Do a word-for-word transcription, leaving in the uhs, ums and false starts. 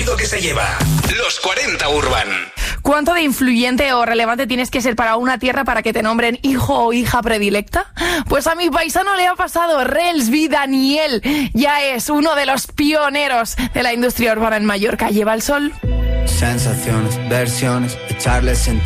sonido que se lleva. Los cuarenta Urban. ¿Cuánto de influyente o relevante tienes que ser para una tierra para que te nombren hijo o hija predilecta? Pues a mi paisano le ha pasado. Relsby Daniel ya es uno de los pioneros de la industria urbana en Mallorca. Lleva el sol. Sensaciones, versiones, echarle sentido.